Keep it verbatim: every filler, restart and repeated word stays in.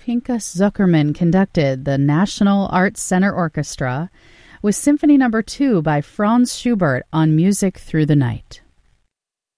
Pinchas Zuckerman conducted the National Arts Center Orchestra with Symphony Number two by Franz Schubert on Music Through the Night.